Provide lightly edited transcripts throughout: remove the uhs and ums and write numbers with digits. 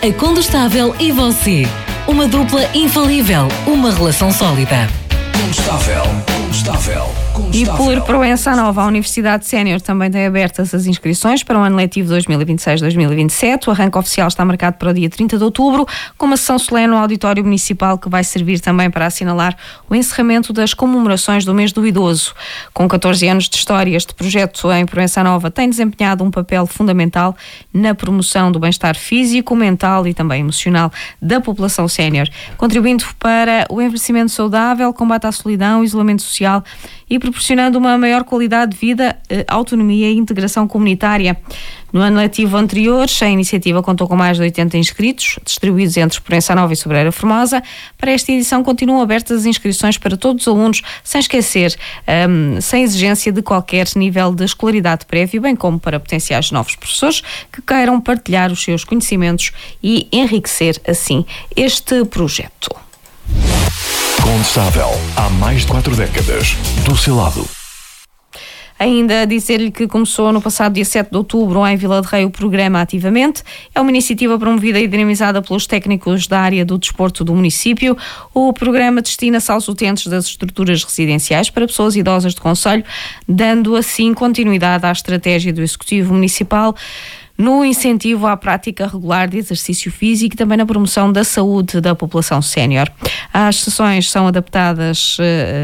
A Condestável e você. Uma dupla infalível, uma relação sólida. Condestável. E por Proença Nova, a Universidade Sénior também tem abertas as inscrições para o ano letivo 2026-2027. O arranque oficial está marcado para o dia 30 de outubro, com uma sessão solene no auditório municipal que vai servir também para assinalar o encerramento das comemorações do mês do idoso. Com 14 anos de história, este projeto em Proença Nova tem desempenhado um papel fundamental na promoção do bem-estar físico, mental e também emocional da população sénior, contribuindo para o envelhecimento saudável, combate à solidão, isolamento social e proporcionando uma maior qualidade de vida, autonomia e integração comunitária. No ano letivo anterior, a iniciativa contou com mais de 80 inscritos, distribuídos entre Proença Nova e Sobreira Formosa. Para esta edição continuam abertas as inscrições para todos os alunos, sem esquecer, sem exigência de qualquer nível de escolaridade prévio, bem como para potenciais novos professores que queiram partilhar os seus conhecimentos e enriquecer, assim, este projeto. Condestável, há mais de 4 décadas, do seu lado. Ainda dizer-lhe que começou no passado dia 7 de outubro em Vila de Rei o programa Ativamente. É uma iniciativa promovida e dinamizada pelos técnicos da área do desporto do município. O programa destina-se aos utentes das estruturas residenciais para pessoas idosas do concelho, dando assim continuidade à estratégia do Executivo Municipal no incentivo à prática regular de exercício físico e também na promoção da saúde da população sénior. As sessões são adaptadas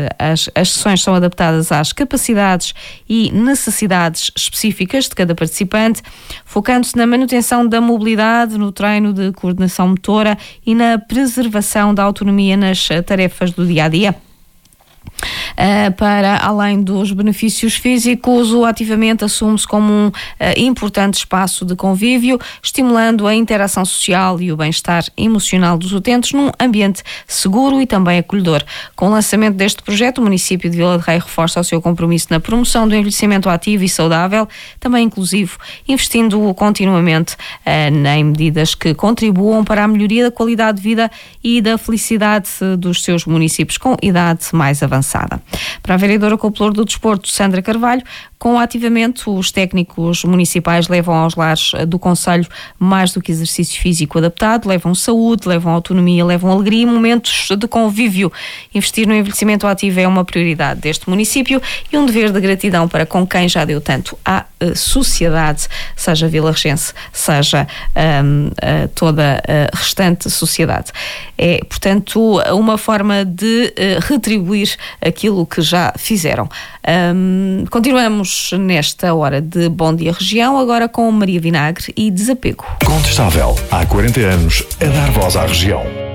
às capacidades e necessidades específicas de cada participante, focando-se na manutenção da mobilidade, no treino de coordenação motora e na preservação da autonomia nas tarefas do dia-a-dia. Para além dos benefícios físicos, o Ativamente assume-se como um importante espaço de convívio, estimulando a interação social e o bem-estar emocional dos utentes num ambiente seguro e também acolhedor. Com o lançamento deste projeto, o município de Vila de Rei reforça o seu compromisso na promoção do envelhecimento ativo e saudável, também inclusivo, investindo continuamente em medidas que contribuam para a melhoria da qualidade de vida e da felicidade dos seus municípios com idade mais avançada. Para a vereadora com o Pelouro do Desporto, Sandra Carvalho, com o Ativamente, os técnicos municipais levam aos lares do concelho mais do que exercício físico adaptado, levam saúde, levam autonomia, levam alegria e momentos de convívio. Investir no envelhecimento ativo é uma prioridade deste município e um dever de gratidão para com quem já deu tanto à sociedade, seja vilargense, seja toda a restante sociedade. É, portanto, uma forma de retribuir aquilo que já fizeram. Continuamos nesta hora de Bom Dia Região, agora com Maria Vinagre e Desapego. Condestável, há 40 anos, a dar voz à região.